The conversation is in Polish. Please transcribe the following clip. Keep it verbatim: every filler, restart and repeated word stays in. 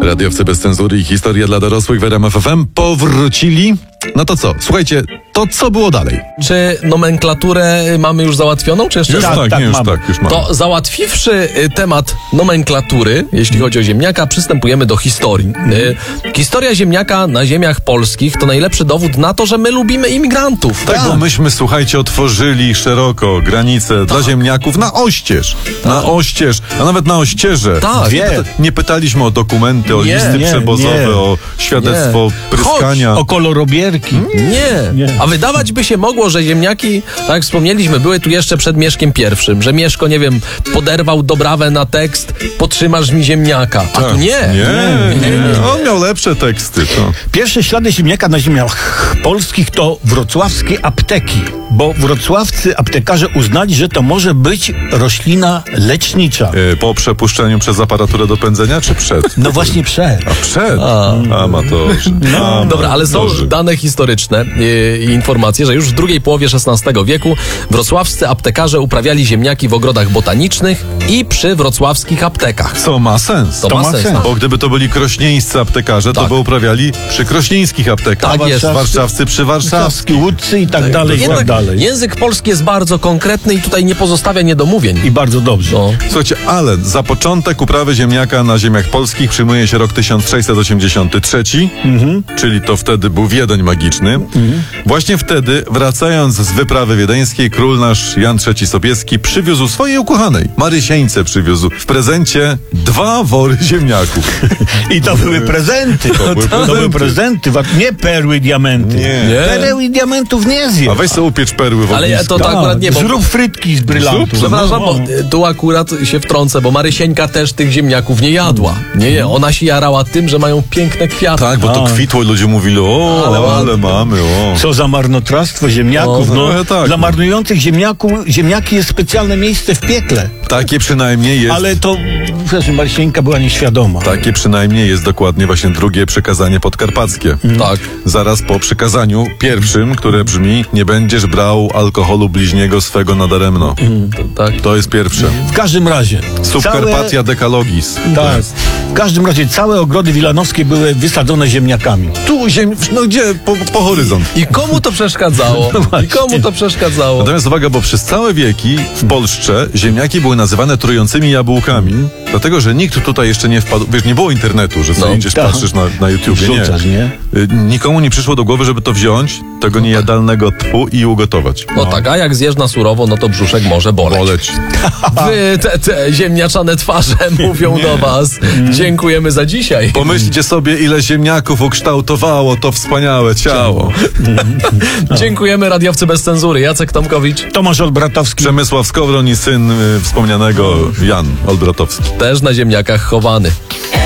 Radiowcy bez cenzury i historia dla dorosłych w R M F F M powrócili. No to co? Słuchajcie, to co było dalej? Czy nomenklaturę mamy już załatwioną, czy jeszcze? Już nie? tak, tak, nie, już mamy. tak, już mamy. To załatwiwszy y, temat nomenklatury, jeśli chodzi o ziemniaka, przystępujemy do historii. Y, historia ziemniaka na ziemiach polskich to najlepszy dowód na to, że my lubimy imigrantów. Tak, bo myśmy, słuchajcie, otworzyli szeroko granice dla ziemniaków na oścież. Na oścież, a nawet na ościeże. Tak. Nie, pyta- nie pytaliśmy o dokumenty, o Nie, listy nie, przewozowe, nie. o świadectwo Nie. pryskania. O kolorobierki. Nie. Nie. A wydawać by się mogło, że ziemniaki, tak jak wspomnieliśmy, były tu jeszcze przed Mieszkiem pierwszym, że Mieszko, nie wiem, poderwał Dobrawę na tekst "Potrzymasz mi ziemniaka", a tu nie. Nie, nie, nie. On miał lepsze teksty. To. Pierwsze ślady ziemniaka na ziemiach polskich to wrocławskie apteki, bo wrocławscy aptekarze uznali, że to może być roślina lecznicza. E, Po przepuszczeniu przez aparaturę do pędzenia, czy przed? No właśnie przed. A przed? Amatorzy. No, dobra, ale są Amatorzy. dane historyczne i, i informacje, że już w drugiej połowie szesnastego wieku wrocławscy aptekarze uprawiali ziemniaki w ogrodach botanicznych i przy wrocławskich aptekach. Co ma sens. To, To ma ma sens. sens. Bo gdyby to byli krośnieńscy aptekarze, to Tak. by uprawiali przy krośnieńskich aptekach. Tak jest. Warszawscy przy warszawskich. Warszawski, łódcy i tak dalej, i tak Jednak dalej. język polski jest bardzo konkretny i tutaj nie pozostawia niedomówień. I bardzo dobrze. No. Słuchajcie, ale za początek uprawy ziemniaka na ziemiach polskich przyjmuje się rok tysiąc sześćset osiemdziesiąty trzeci, czyli to wtedy był Wiedeń magiczny. Właśnie wtedy, wracając z wyprawy wiedeńskiej, król nasz Jan trzeci Sobieski przywiózł swojej ukochanej, Marysieńce przywiózł w prezencie dwa wory ziemniaków. I to były prezenty. To, były były prezenty. prezenty. wa- Nie perły i diamenty. Nie. Nie. Pereł i diamentów nie zje. A weź sobie upiecz perły w Ale ja ognisku. to tak akurat nie, bo... Zrób frytki z brylantów. Przepraszam, No, bo no. y, tu akurat się wtrącę, bo Marysieńka też tych ziemniaków nie jadła. Nie, nie, ona się jarała tym, że mają piękne kwiaty. Tak, bo to A. kwitło i ludzie mówili, o, Ale ale, ładne. mamy, o. Co za marnotrawstwo ziemniaków. No, No, trochę tak, Dla no. marnujących ziemniaków, ziemniaki jest specjalne miejsce w piekle. Takie przynajmniej jest. Ale to, wiesz, Marysieńka była nieświadoma. Takie przynajmniej jest dokładnie właśnie drugie przekazanie podkarpackie. Tak. Zaraz po przekazaniu pierwszym, które brzmi: nie będziesz brał alkoholu bliźniego swego nadaremno. To, tak. To jest pierwsze. W każdym razie. Subcarpatia całe- dekalogis. Tak. W każdym razie całe ogrody wilanowskie były wysadzone ziemniakami. Tu ziem... no gdzie? Po, po horyzont. I komu to przeszkadzało? I komu to przeszkadzało? Natomiast uwaga, bo przez całe wieki w Polsce ziemniaki były nazywane trującymi jabłkami. Dlatego, że nikt tutaj jeszcze nie wpadł. Wiesz, nie było internetu, że sobie No, idziesz, tak. patrzysz na, na YouTubie. Rzucasz, Nie. nie? Y, Nikomu nie przyszło do głowy, żeby to wziąć, tego niejadalnego tchu i ugotować. No tak, a jak zjesz na surowo, no to brzuszek może boleć. Boleć. Wy, te, te ziemniaczane twarze mówią do was. Dziękujemy za dzisiaj. Pomyślcie sobie, ile ziemniaków ukształtowało to wspaniałe ciało. Dziękujemy radiowcy bez cenzury. Jacek Tomkowicz Tomasz Olbratowski. Przemysław Skowron i syn y, wspomnianego Jan Olbratowski. też na ziemniakach chowany.